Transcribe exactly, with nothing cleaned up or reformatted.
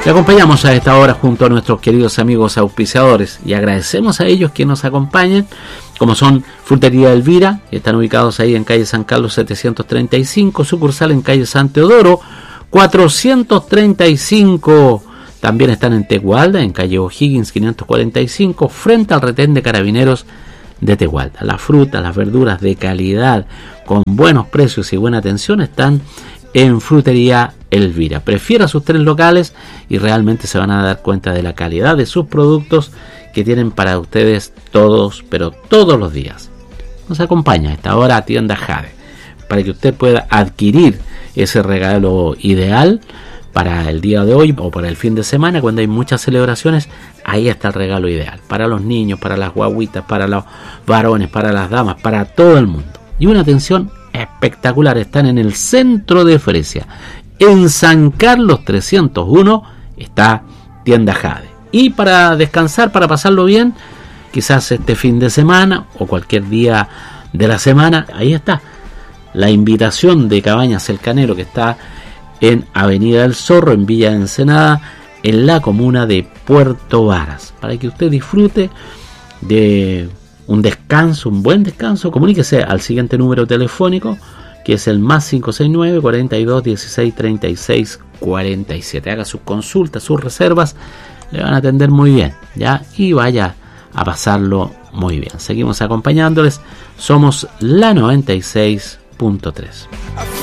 Le acompañamos a esta hora junto a nuestros queridos amigos auspiciadores y agradecemos a ellos que nos acompañen, como son Frutería Elvira, que están ubicados ahí en calle San Carlos setecientos treinta y cinco, sucursal en calle San Teodoro cuatrocientos treinta y cinco. También están en Tegualda, en calle O'Higgins quinientos cuarenta y cinco, frente al retén de Carabineros de Tegualda. Las frutas, las verduras de calidad, con buenos precios y buena atención, están en Frutería Elvira. Prefiera sus tres locales y realmente se van a dar cuenta de la calidad de sus productos que tienen para ustedes todos, pero todos los días. Nos acompaña a esta hora a Tienda Jade, para que usted pueda adquirir ese regalo ideal para el día de hoy o para el fin de semana, cuando hay muchas celebraciones. Ahí está el regalo ideal para los niños, para las guaguitas, para los varones, para las damas, para todo el mundo. Y una atención espectacular. Están en el centro de Fresia, en San Carlos trescientos uno, está Tienda Jade. Y para descansar, para pasarlo bien, quizás este fin de semana o cualquier día de la semana, ahí está la invitación de Cabañas El Canero, que está en Avenida del Zorro, en Villa Ensenada, en la comuna de Puerto Varas, para que usted disfrute de un descanso, un buen descanso. Comuníquese al siguiente número telefónico, que es el más cinco seis nueve, cuarenta y dos, dieciséis, treinta y seis, cuarenta y siete. Haga sus consultas, sus reservas, le van a atender muy bien, ¿ya? Y vaya a pasarlo muy bien. Seguimos acompañándoles, somos la noventa y seis punto tres.